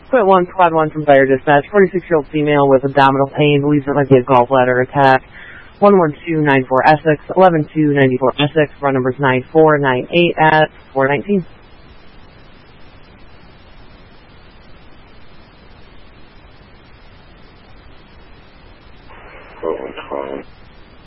Quit 1, Squad 1 from Fire Dispatch. 46-year-old female with abdominal pain. Believes it might be a gallbladder attack. 11294 Essex, 11294 Essex. Run number's 9498 at 419.